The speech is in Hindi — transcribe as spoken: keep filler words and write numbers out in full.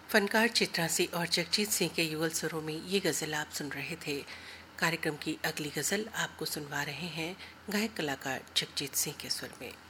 फनकार चित्रा सिंह और जगजीत सिंह के युगल स्वरों में ये गज़ल आप सुन रहे थे। कार्यक्रम की अगली गज़ल आपको सुनवा रहे हैं गायक कलाकार जगजीत सिंह के स्वर में।